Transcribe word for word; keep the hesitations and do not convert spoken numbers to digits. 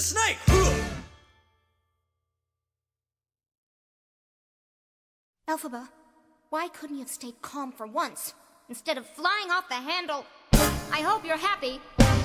Snake! Elphaba, why couldn't you have stayed calm for once, instead of flying off the handle? I hope you're happy.